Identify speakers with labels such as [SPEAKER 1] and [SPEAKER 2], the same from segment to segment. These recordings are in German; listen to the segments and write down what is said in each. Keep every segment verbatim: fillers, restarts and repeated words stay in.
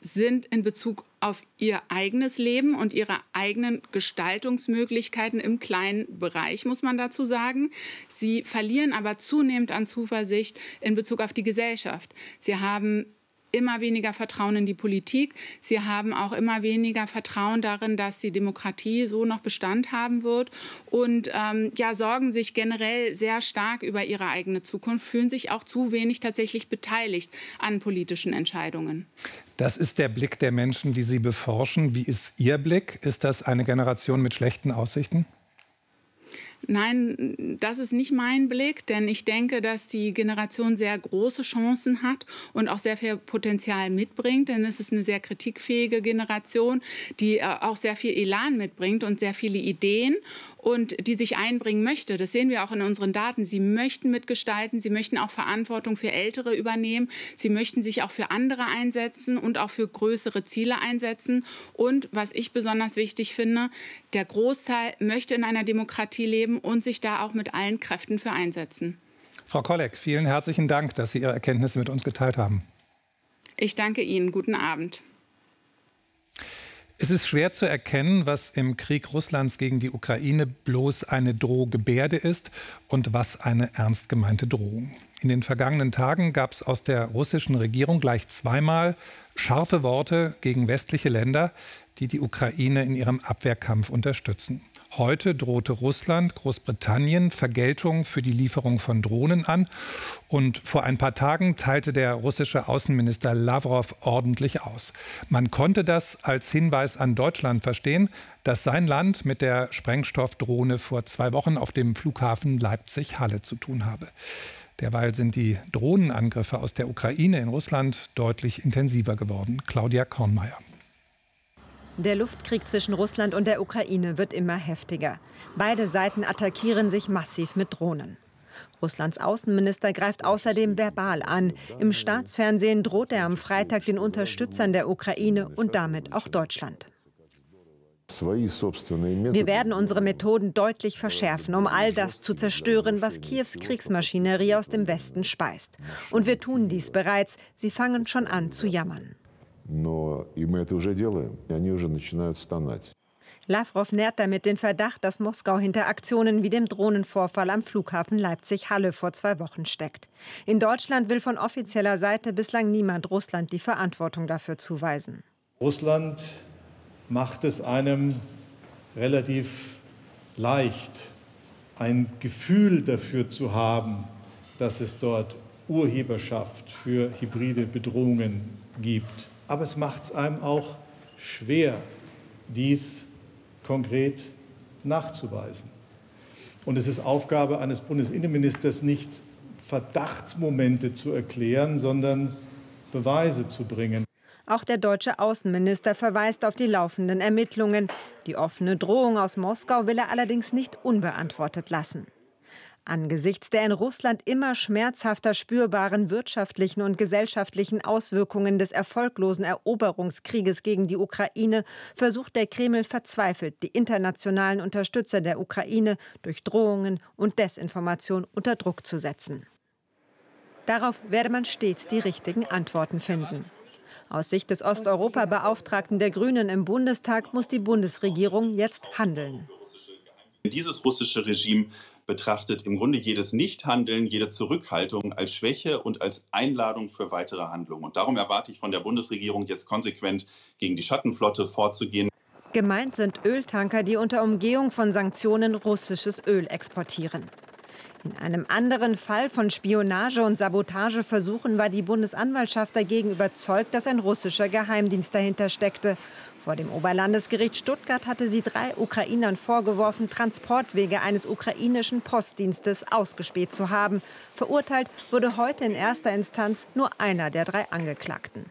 [SPEAKER 1] sind in Bezug auf ihr eigenes Leben und ihre eigenen Gestaltungsmöglichkeiten im kleinen Bereich, muss man dazu sagen. Sie verlieren aber zunehmend an Zuversicht in Bezug auf die Gesellschaft. Sie haben immer weniger Vertrauen in die Politik. Sie haben auch immer weniger Vertrauen darin, dass die Demokratie so noch Bestand haben wird und ähm, ja, sorgen sich generell sehr stark über ihre eigene Zukunft, fühlen sich auch zu wenig tatsächlich beteiligt an politischen Entscheidungen.
[SPEAKER 2] Das ist der Blick der Menschen, die Sie beforschen. Wie ist Ihr Blick? Ist das eine Generation mit schlechten Aussichten?
[SPEAKER 1] Nein, das ist nicht mein Blick, denn ich denke, dass die Generation sehr große Chancen hat und auch sehr viel Potenzial mitbringt, denn es ist eine sehr kritikfähige Generation, die auch sehr viel Elan mitbringt und sehr viele Ideen und die sich einbringen möchte. Das sehen wir auch in unseren Daten. Sie möchten mitgestalten, sie möchten auch Verantwortung für Ältere übernehmen, sie möchten sich auch für andere einsetzen und auch für größere Ziele einsetzen. Und was ich besonders wichtig finde, der Großteil möchte in einer Demokratie leben und sich da auch mit allen Kräften für einsetzen.
[SPEAKER 2] Frau Kollek, vielen herzlichen Dank, dass Sie Ihre Erkenntnisse mit uns geteilt haben.
[SPEAKER 1] Ich danke Ihnen. Guten Abend.
[SPEAKER 2] Es ist schwer zu erkennen, was im Krieg Russlands gegen die Ukraine bloß eine Drohgebärde ist und was eine ernst gemeinte Drohung. In den vergangenen Tagen gab es aus der russischen Regierung gleich zweimal scharfe Worte gegen westliche Länder, die die Ukraine in ihrem Abwehrkampf unterstützen. Heute drohte Russland Großbritannien Vergeltung für die Lieferung von Drohnen an. Und vor ein paar Tagen teilte der russische Außenminister Lavrov ordentlich aus. Man konnte das als Hinweis an Deutschland verstehen, dass sein Land mit der Sprengstoffdrohne vor zwei Wochen auf dem Flughafen Leipzig-Halle zu tun habe. Derweil sind die Drohnenangriffe aus der Ukraine in Russland deutlich intensiver geworden. Claudia Kornmeier.
[SPEAKER 3] Der Luftkrieg zwischen Russland und der Ukraine wird immer heftiger. Beide Seiten attackieren sich massiv mit Drohnen. Russlands Außenminister greift außerdem verbal an. Im Staatsfernsehen droht er am Freitag den Unterstützern der Ukraine und damit auch Deutschland. Wir werden unsere Methoden deutlich verschärfen, um all das zu zerstören, was Kiews Kriegsmaschinerie aus dem Westen speist. Und wir tun dies bereits. Sie fangen schon an zu jammern. Lavrov nährt damit den Verdacht, dass Moskau hinter Aktionen wie dem Drohnenvorfall am Flughafen Leipzig-Halle vor zwei Wochen steckt. In Deutschland will von offizieller Seite bislang niemand Russland die Verantwortung dafür zuweisen.
[SPEAKER 4] Russland macht es einem relativ leicht, ein Gefühl dafür zu haben, dass es dort Urheberschaft für hybride Bedrohungen gibt. Aber es macht es einem auch schwer, dies konkret nachzuweisen. Und es ist Aufgabe eines Bundesinnenministers, nicht Verdachtsmomente zu erklären, sondern Beweise zu bringen.
[SPEAKER 3] Auch der deutsche Außenminister verweist auf die laufenden Ermittlungen. Die offene Drohung aus Moskau will er allerdings nicht unbeantwortet lassen. Angesichts der in Russland immer schmerzhafter spürbaren wirtschaftlichen und gesellschaftlichen Auswirkungen des erfolglosen Eroberungskrieges gegen die Ukraine versucht der Kreml verzweifelt, die internationalen Unterstützer der Ukraine durch Drohungen und Desinformation unter Druck zu setzen. Darauf werde man stets die richtigen Antworten finden. Aus Sicht des Osteuropa-Beauftragten der Grünen im Bundestag muss die Bundesregierung jetzt handeln.
[SPEAKER 5] Dieses russische Regime betrachtet im Grunde jedes Nichthandeln, jede Zurückhaltung als Schwäche und als Einladung für weitere Handlungen. Und darum erwarte ich von der Bundesregierung jetzt konsequent gegen die Schattenflotte vorzugehen.
[SPEAKER 3] Gemeint sind Öltanker, die unter Umgehung von Sanktionen russisches Öl exportieren. In einem anderen Fall von Spionage- und Sabotageversuchen war die Bundesanwaltschaft dagegen überzeugt, dass ein russischer Geheimdienst dahinter steckte. Vor dem Oberlandesgericht Stuttgart hatte sie drei Ukrainern vorgeworfen, Transportwege eines ukrainischen Postdienstes ausgespäht zu haben. Verurteilt wurde heute in erster Instanz nur einer der drei Angeklagten.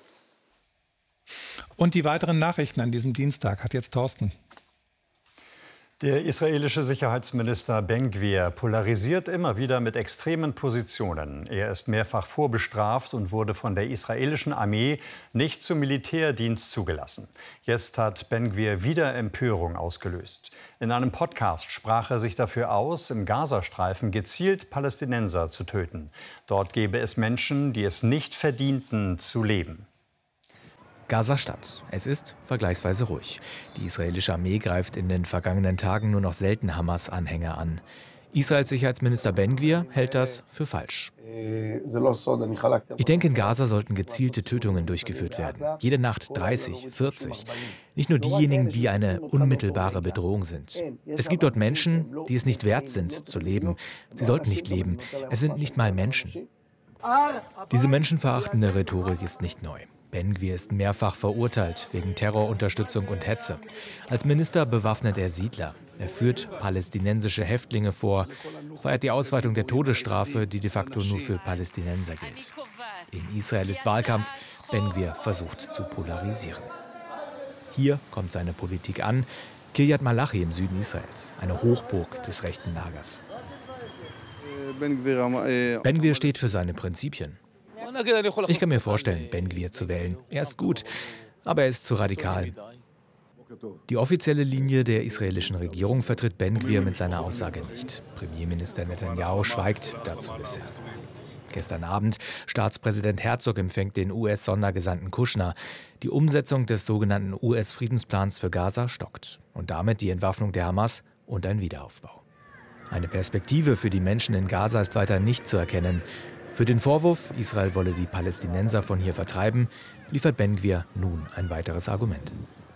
[SPEAKER 2] Und die weiteren Nachrichten an diesem Dienstag hat jetzt Thorsten.
[SPEAKER 6] Der israelische Sicherheitsminister Ben-Gvir polarisiert immer wieder mit extremen Positionen. Er ist mehrfach vorbestraft und wurde von der israelischen Armee nicht zum Militärdienst zugelassen. Jetzt hat Ben-Gvir wieder Empörung ausgelöst. In einem Podcast sprach er sich dafür aus, im Gazastreifen gezielt Palästinenser zu töten. Dort gäbe es Menschen, die es nicht verdienten, zu leben.
[SPEAKER 7] Gaza-Stadt. Es ist vergleichsweise ruhig. Die israelische Armee greift in den vergangenen Tagen nur noch selten Hamas-Anhänger an. Israels Sicherheitsminister Ben-Gvir hält das für falsch. Ich denke, in Gaza sollten gezielte Tötungen durchgeführt werden. Jede Nacht dreißig, vierzig. Nicht nur diejenigen, die eine unmittelbare Bedrohung sind. Es gibt dort Menschen, die es nicht wert sind, zu leben. Sie sollten nicht leben. Es sind nicht mal Menschen. Diese menschenverachtende Rhetorik ist nicht neu. Ben-Gvir ist mehrfach verurteilt wegen Terrorunterstützung und Hetze. Als Minister bewaffnet er Siedler. Er führt palästinensische Häftlinge vor, feiert die Ausweitung der Todesstrafe, die de facto nur für Palästinenser gilt. In Israel ist Wahlkampf. Ben-Gvir versucht zu polarisieren. Hier kommt seine Politik an. Kiryat Malachi im Süden Israels, eine Hochburg des rechten Lagers. Ben-Gvir steht für seine Prinzipien. Ich kann mir vorstellen, Ben-Gvir zu wählen. Er ist gut, aber er ist zu radikal. Die offizielle Linie der israelischen Regierung vertritt Ben-Gvir mit seiner Aussage nicht. Premierminister Netanyahu schweigt dazu bisher. Gestern Abend, Staatspräsident Herzog empfängt den U S-Sondergesandten Kushner. Die Umsetzung des sogenannten U S-Friedensplans für Gaza stockt. Und damit die Entwaffnung der Hamas und ein Wiederaufbau. Eine Perspektive für die Menschen in Gaza ist weiter nicht zu erkennen. Für den Vorwurf, Israel wolle die Palästinenser von hier vertreiben, liefert Ben-Gvir nun ein weiteres Argument.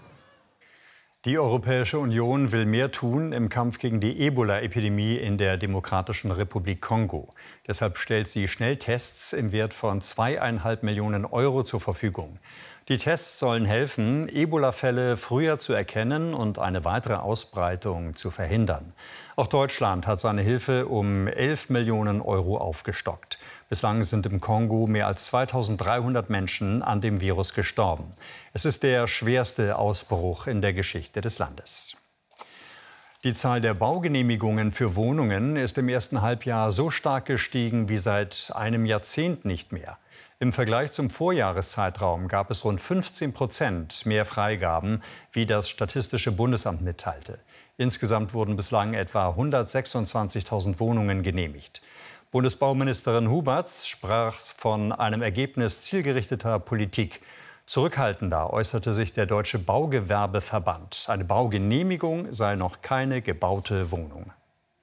[SPEAKER 6] Die Europäische Union will mehr tun im Kampf gegen die Ebola-Epidemie in der Demokratischen Republik Kongo. Deshalb stellt sie Schnelltests im Wert von zweieinhalb Millionen Euro zur Verfügung. Die Tests sollen helfen, Ebola-Fälle früher zu erkennen und eine weitere Ausbreitung zu verhindern. Auch Deutschland hat seine Hilfe um elf Millionen Euro aufgestockt. Bislang sind im Kongo mehr als zweitausenddreihundert Menschen an dem Virus gestorben. Es ist der schwerste Ausbruch in der Geschichte des Landes. Die Zahl der Baugenehmigungen für Wohnungen ist im ersten Halbjahr so stark gestiegen wie seit einem Jahrzehnt nicht mehr. Im Vergleich zum Vorjahreszeitraum gab es rund fünfzehn Prozent mehr Freigaben, wie das Statistische Bundesamt mitteilte. Insgesamt wurden bislang etwa hundertsechsundzwanzigtausend Wohnungen genehmigt. Bundesbauministerin Huberts sprach von einem Ergebnis zielgerichteter Politik. Zurückhaltender äußerte sich der Deutsche Baugewerbeverband. Eine Baugenehmigung sei noch keine gebaute Wohnung.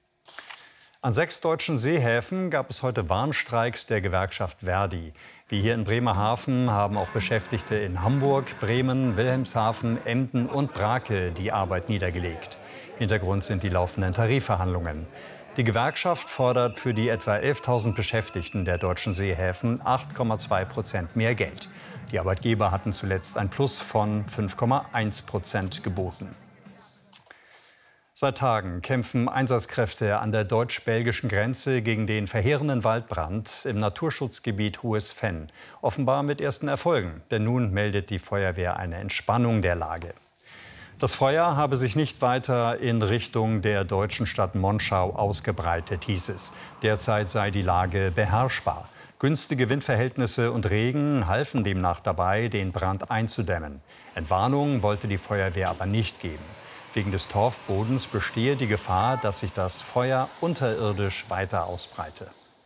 [SPEAKER 6] An sechs deutschen Seehäfen gab es heute Warnstreiks der Gewerkschaft Verdi. Wie hier in Bremerhaven haben auch Beschäftigte in Hamburg, Bremen, Wilhelmshaven, Emden und Brake die Arbeit niedergelegt. Hintergrund sind die laufenden Tarifverhandlungen. Die Gewerkschaft fordert für die etwa elftausend Beschäftigten der deutschen Seehäfen acht Komma zwei Prozent mehr Geld. Die Arbeitgeber hatten zuletzt ein Plus von fünf Komma eins Prozent geboten. Seit Tagen kämpfen Einsatzkräfte an der deutsch-belgischen Grenze gegen den verheerenden Waldbrand im Naturschutzgebiet Hohes Venn. Offenbar mit ersten Erfolgen, denn nun meldet die Feuerwehr eine Entspannung der Lage. Das Feuer habe sich nicht weiter in Richtung der deutschen Stadt Monschau ausgebreitet, hieß es. Derzeit sei die Lage beherrschbar. Günstige Windverhältnisse und Regen halfen demnach dabei, den Brand einzudämmen. Entwarnung wollte die Feuerwehr aber nicht geben. Wegen des Torfbodens bestehe die Gefahr, dass sich das Feuer unterirdisch weiter ausbreite.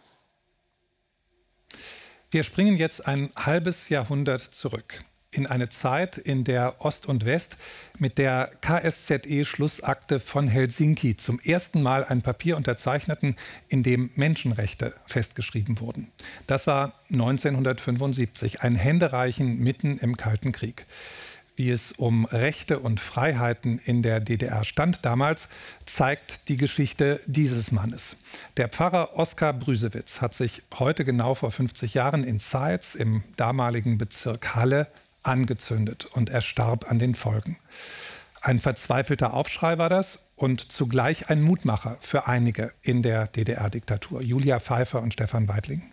[SPEAKER 2] Wir springen jetzt ein halbes Jahrhundert zurück. In eine Zeit, in der Ost und West mit der K S Z E-Schlussakte von Helsinki zum ersten Mal ein Papier unterzeichneten, in dem Menschenrechte festgeschrieben wurden. Das war neunzehnhundertfünfundsiebzig, ein Händereichen mitten im Kalten Krieg. Wie es um Rechte und Freiheiten in der D D R stand damals, zeigt die Geschichte dieses Mannes. Der Pfarrer Oskar Brüsewitz hat sich heute genau vor fünfzig Jahren in Zeitz im damaligen Bezirk Halle angezündet und er starb an den Folgen. Ein verzweifelter Aufschrei war das und zugleich ein Mutmacher für einige in der D D R-Diktatur. Julia Pfeiffer und Stefan Weidling.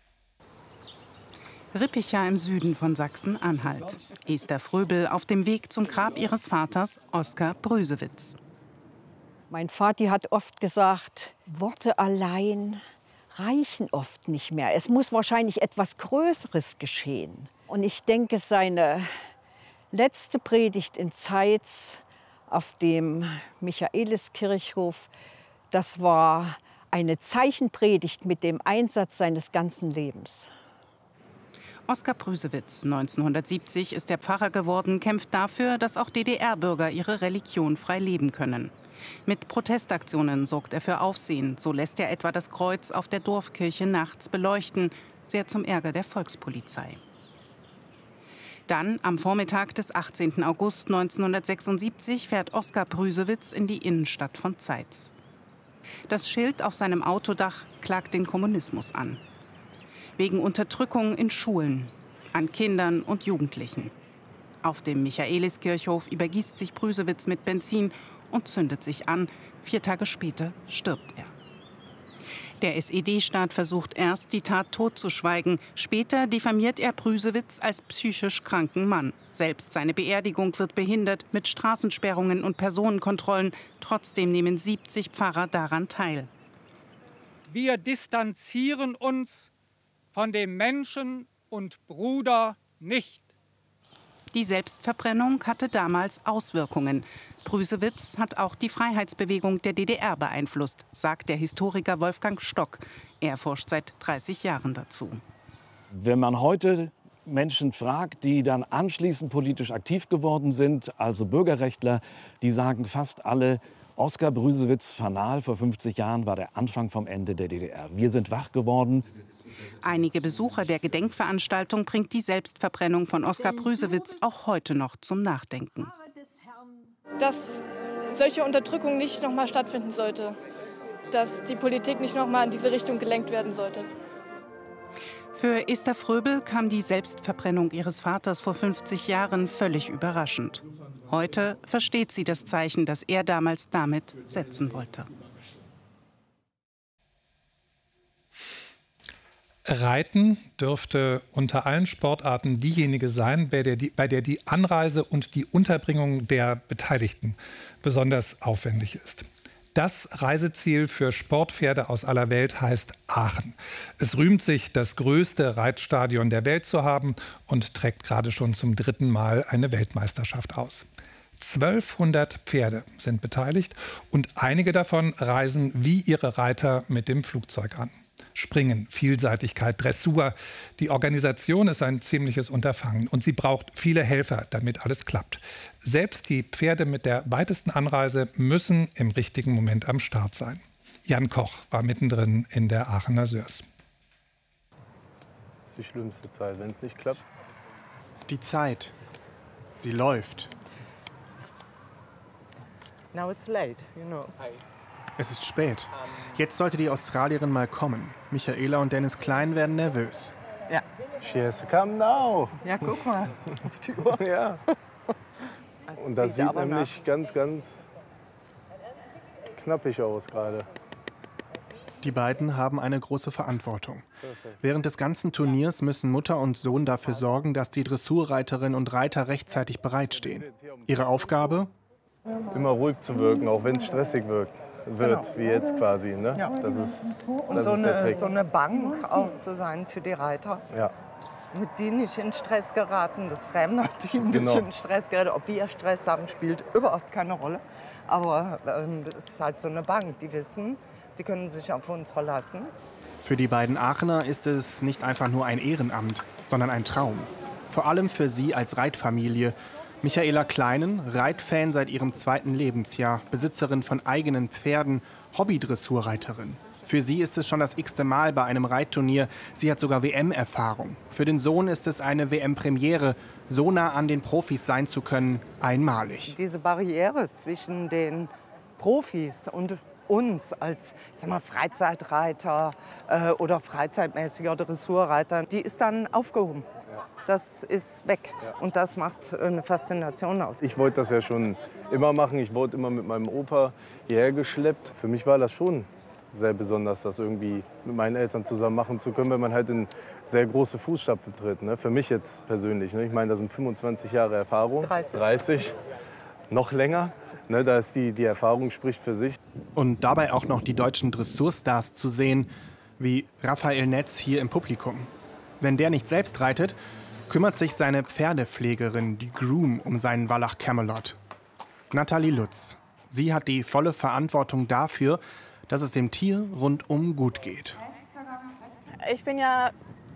[SPEAKER 8] Rippicha im Süden von Sachsen-Anhalt. Esther Fröbel auf dem Weg zum Grab ihres Vaters, Oskar Brüsewitz.
[SPEAKER 9] Mein Vati hat oft gesagt, Worte allein reichen oft nicht mehr. Es muss wahrscheinlich etwas Größeres geschehen. Und ich denke, seine letzte Predigt in Zeitz auf dem Michaeliskirchhof, das war eine Zeichenpredigt mit dem Einsatz seines ganzen Lebens.
[SPEAKER 8] Oskar Brüsewitz, neunzehnhundertsiebzig, ist er Pfarrer geworden, kämpft dafür, dass auch D D R-Bürger ihre Religion frei leben können. Mit Protestaktionen sorgt er für Aufsehen. So lässt er etwa das Kreuz auf der Dorfkirche nachts beleuchten, sehr zum Ärger der Volkspolizei. Dann, am Vormittag des achtzehnten August neunzehnhundertsechsundsiebzig, fährt Oskar Brüsewitz in die Innenstadt von Zeitz. Das Schild auf seinem Autodach klagt den Kommunismus an. Wegen Unterdrückung in Schulen, an Kindern und Jugendlichen. Auf dem Michaeliskirchhof übergießt sich Brüsewitz mit Benzin und zündet sich an. Vier Tage später stirbt er. Der S E D-Staat versucht erst, die Tat totzuschweigen. Später diffamiert er Brüsewitz als psychisch kranken Mann. Selbst seine Beerdigung wird behindert mit Straßensperrungen und Personenkontrollen. Trotzdem nehmen siebzig Pfarrer daran teil.
[SPEAKER 10] Wir distanzieren uns von dem Menschen und Bruder nicht.
[SPEAKER 8] Die Selbstverbrennung hatte damals Auswirkungen. Brüsewitz hat auch die Freiheitsbewegung der D D R beeinflusst, sagt der Historiker Wolfgang Stock. Er forscht seit dreißig Jahren dazu.
[SPEAKER 11] Wenn man heute Menschen fragt, die dann anschließend politisch aktiv geworden sind, also Bürgerrechtler, die sagen fast alle, Oskar Brüsewitz Fanal vor fünfzig Jahren war der Anfang vom Ende der D D R. Wir sind wach geworden.
[SPEAKER 8] Einige Besucher der Gedenkveranstaltung bringt die Selbstverbrennung von Oskar Brüsewitz auch heute noch zum Nachdenken.
[SPEAKER 12] Dass solche Unterdrückung nicht noch mal stattfinden sollte. Dass die Politik nicht noch mal in diese Richtung gelenkt werden sollte.
[SPEAKER 8] Für Esther Fröbel kam die Selbstverbrennung ihres Vaters vor fünfzig Jahren völlig überraschend. Heute versteht sie das Zeichen, das er damals damit setzen wollte.
[SPEAKER 2] Reiten dürfte unter allen Sportarten diejenige sein, bei der die, bei der die Anreise und die Unterbringung der Beteiligten besonders aufwendig ist. Das Reiseziel für Sportpferde aus aller Welt heißt Aachen. Es rühmt sich, das größte Reitstadion der Welt zu haben und trägt gerade schon zum dritten Mal eine Weltmeisterschaft aus. zwölfhundert Pferde sind beteiligt und einige davon reisen wie ihre Reiter mit dem Flugzeug an. Springen, Vielseitigkeit, Dressur. Die Organisation ist ein ziemliches Unterfangen und sie braucht viele Helfer, damit alles klappt. Selbst die Pferde mit der weitesten Anreise müssen im richtigen Moment am Start sein. Jan Koch war mittendrin in der Aachener Sörs.
[SPEAKER 13] Das ist die schlimmste Zeit, wenn es nicht klappt.
[SPEAKER 14] Die Zeit, sie läuft.
[SPEAKER 15] Now it's late, you know.
[SPEAKER 14] Es ist spät. Jetzt sollte die Australierin mal kommen. Michaela und Dennis Klein werden nervös.
[SPEAKER 15] Ja.
[SPEAKER 13] She has to come now.
[SPEAKER 15] Ja, guck mal auf die Uhr.
[SPEAKER 13] Ja. Und das sieht nämlich nach. ganz, ganz knappig aus gerade.
[SPEAKER 14] Die beiden haben eine große Verantwortung. Während des ganzen Turniers müssen Mutter und Sohn dafür sorgen, dass die Dressurreiterinnen und Reiter rechtzeitig bereitstehen. Ihre Aufgabe?
[SPEAKER 13] Immer ruhig zu wirken, auch wenn es stressig wirkt. wird, genau. Wie jetzt quasi. Ne?
[SPEAKER 15] Ja.
[SPEAKER 13] Das ist,
[SPEAKER 15] und
[SPEAKER 13] das
[SPEAKER 15] so,
[SPEAKER 13] ist
[SPEAKER 15] eine, so eine Bank auch zu sein für die Reiter.
[SPEAKER 13] Ja.
[SPEAKER 15] Mit denen nicht in Stress geraten, das Trainerteam
[SPEAKER 13] genau.
[SPEAKER 15] nicht in Stress geraten. Ob wir Stress haben, spielt überhaupt keine Rolle. Aber ähm, es ist halt so eine Bank, die wissen, sie können sich auf uns verlassen.
[SPEAKER 14] Für die beiden Aachener ist es nicht einfach nur ein Ehrenamt, sondern ein Traum. Vor allem für sie als Reitfamilie. Michaela Kleinen, Reitfan seit ihrem zweiten Lebensjahr, Besitzerin von eigenen Pferden, Hobby-Dressurreiterin. Für sie ist es schon das x-te Mal bei einem Reitturnier. Sie hat sogar W M-Erfahrung. Für den Sohn ist es eine W M-Premiere. So nah an den Profis sein zu können, einmalig.
[SPEAKER 15] Diese Barriere zwischen den Profis und uns als ich sag mal, Freizeitreiter äh, oder freizeitmäßiger Dressurreiter, die ist dann aufgehoben. Das ist weg. Ja. Und das macht eine Faszination aus.
[SPEAKER 13] Ich wollte das ja schon immer machen. Ich wurde immer mit meinem Opa hierher geschleppt. Für mich war das schon sehr besonders, das irgendwie mit meinen Eltern zusammen machen zu können, weil man halt in sehr große Fußstapfen tritt. Ne? Für mich jetzt persönlich. Ne? Ich meine, das sind fünfundzwanzig Jahre Erfahrung.
[SPEAKER 15] dreißig.
[SPEAKER 13] dreißig. Noch länger. Ne? Da ist die, die Erfahrung spricht für sich.
[SPEAKER 14] Und dabei auch noch die deutschen Dressurstars zu sehen, wie Raphael Netz hier im Publikum. Wenn der nicht selbst reitet, kümmert sich seine Pferdepflegerin, die Groom, um seinen Wallach Camelot. Nathalie Lutz. Sie hat die volle Verantwortung dafür, dass es dem Tier rundum gut geht.
[SPEAKER 16] Ich bin ja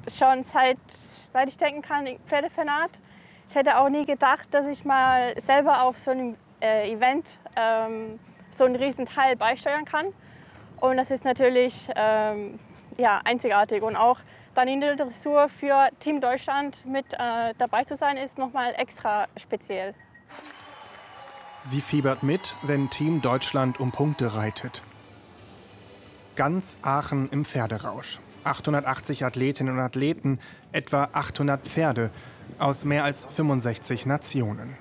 [SPEAKER 16] schon seit, seit ich denken kann, Pferdefanat. Ich hätte auch nie gedacht, dass ich mal selber auf so einem äh, Event ähm, so einen riesen Teil beisteuern kann. Und das ist natürlich ähm, ja, einzigartig. Und auch dann in der Dressur für Team Deutschland mit äh, dabei zu sein, ist noch mal extra speziell.
[SPEAKER 14] Sie fiebert mit, wenn Team Deutschland um Punkte reitet. Ganz Aachen im Pferderausch. achthundertachtzig Athletinnen und Athleten, etwa achthundert Pferde aus mehr als fünfundsechzig Nationen.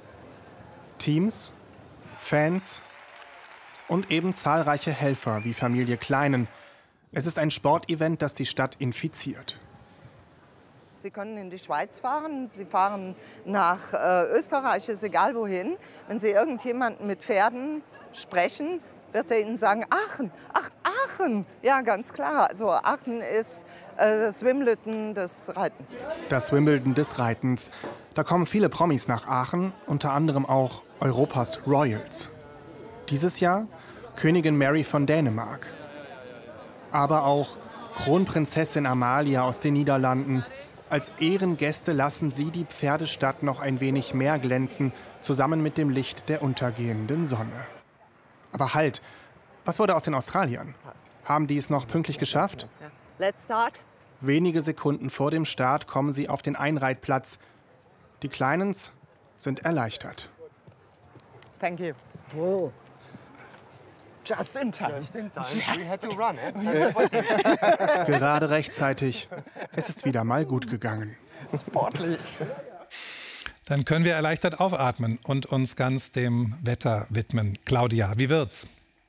[SPEAKER 14] Teams, Fans und eben zahlreiche Helfer wie Familie Kleinen. Es ist ein Sportevent, das die Stadt infiziert.
[SPEAKER 15] Sie können in die Schweiz fahren, Sie fahren nach äh, Österreich, ist egal wohin. Wenn Sie irgendjemanden mit Pferden sprechen, wird er Ihnen sagen, Aachen, ach Aachen. Ja, ganz klar. Also Aachen ist äh, das Wimbledon des Reitens.
[SPEAKER 14] Das Wimbledon des Reitens. Da kommen viele Promis nach Aachen, unter anderem auch Europas Royals. Dieses Jahr Königin Mary von Dänemark. Aber auch Kronprinzessin Amalia aus den Niederlanden. Als Ehrengäste lassen sie die Pferdestadt noch ein wenig mehr glänzen, zusammen mit dem Licht der untergehenden Sonne. Aber halt, was wurde aus den Australiern? Haben die es noch pünktlich geschafft?
[SPEAKER 15] Let's start.
[SPEAKER 14] Wenige Sekunden vor dem Start kommen sie auf den Einreitplatz. Die Kleinens sind erleichtert.
[SPEAKER 15] Thank you. Whoa. Just in time.
[SPEAKER 17] Just in time. We had to run, eh?
[SPEAKER 14] Gerade rechtzeitig. Es ist wieder mal gut gegangen.
[SPEAKER 15] Sportlich.
[SPEAKER 2] Dann können wir erleichtert aufatmen und uns ganz dem Wetter widmen. Claudia, wie wird's?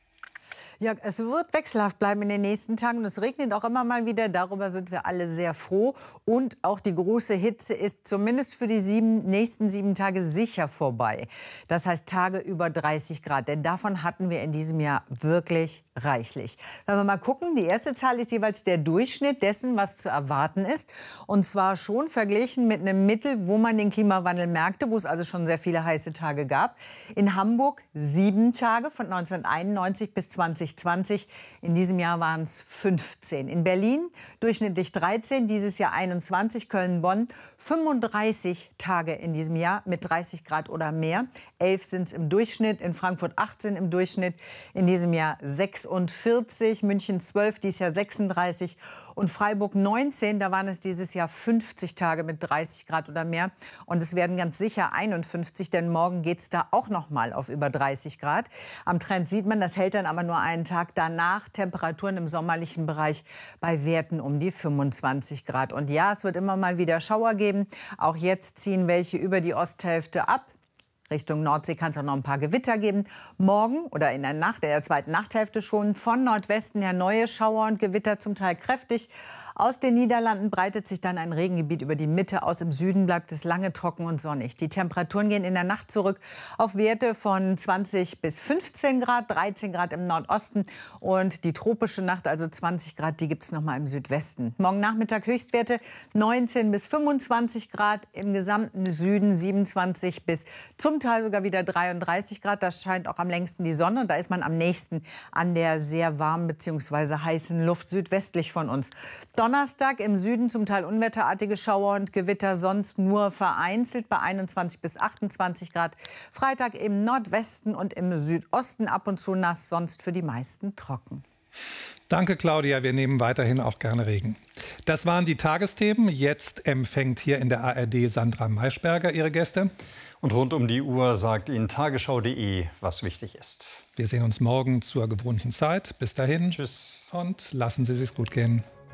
[SPEAKER 18] Ja, es wird wechselhaft bleiben in den nächsten Tagen. Es regnet auch immer mal wieder. Darüber sind wir alle sehr froh. Und auch die große Hitze ist zumindest für die sieben, nächsten sieben Tage sicher vorbei. Das heißt Tage über dreißig Grad. Denn davon hatten wir in diesem Jahr wirklich reichlich. Wenn wir mal gucken, die erste Zahl ist jeweils der Durchschnitt dessen, was zu erwarten ist. Und zwar schon verglichen mit einem Mittel, wo man den Klimawandel merkte, wo es also schon sehr viele heiße Tage gab. In Hamburg sieben Tage von neunzehnhunderteinundneunzig bis zwanzig zwanzig. In diesem Jahr waren es fünfzehn. In Berlin durchschnittlich dreizehn, dieses Jahr einundzwanzig. Köln, Bonn fünfunddreißig Tage in diesem Jahr mit dreißig Grad oder mehr. elf sind es im Durchschnitt. In Frankfurt achtzehn im Durchschnitt. In diesem Jahr sechsundvierzig. München zwölf, dieses Jahr sechsunddreißig. Und Freiburg neunzehn. Da waren es dieses Jahr fünfzig Tage mit dreißig Grad oder mehr. Und es werden ganz sicher einundfünfzig, denn morgen geht es da auch noch mal auf über dreißig Grad. Am Trend sieht man, das hält dann aber nur einen Tag danach. Temperaturen im sommerlichen Bereich bei Werten um die fünfundzwanzig Grad. Und ja, es wird immer mal wieder Schauer geben. Auch jetzt ziehen welche über die Osthälfte ab. Richtung Nordsee kann es auch noch ein paar Gewitter geben. Morgen oder in der Nacht, in der zweiten Nachthälfte schon von Nordwesten her neue Schauer und Gewitter, zum Teil kräftig. Aus den Niederlanden breitet sich dann ein Regengebiet über die Mitte aus. Im Süden bleibt es lange trocken und sonnig. Die Temperaturen gehen in der Nacht zurück auf Werte von zwanzig bis fünfzehn Grad, dreizehn Grad im Nordosten. Und die tropische Nacht, also zwanzig Grad, die gibt es noch mal im Südwesten. Morgen Nachmittag Höchstwerte neunzehn bis fünfundzwanzig Grad, im gesamten Süden siebenundzwanzig bis zum Teil sogar wieder dreiunddreißig Grad. Das scheint auch am längsten die Sonne. Und da ist man am nächsten an der sehr warmen bzw. heißen Luft südwestlich von uns. Donnerstag im Süden zum Teil unwetterartige Schauer und Gewitter, sonst nur vereinzelt bei einundzwanzig bis achtundzwanzig Grad. Freitag im Nordwesten und im Südosten ab und zu nass, sonst für die meisten trocken.
[SPEAKER 2] Danke, Claudia. Wir nehmen weiterhin auch gerne Regen. Das waren die Tagesthemen. Jetzt empfängt hier in der A R D Sandra Maischberger ihre Gäste.
[SPEAKER 6] Und rund um die Uhr sagt Ihnen tagesschau punkt de, was wichtig ist.
[SPEAKER 2] Wir sehen uns morgen zur gewohnten Zeit. Bis dahin.
[SPEAKER 6] Tschüss.
[SPEAKER 2] Und lassen Sie es sich gut gehen.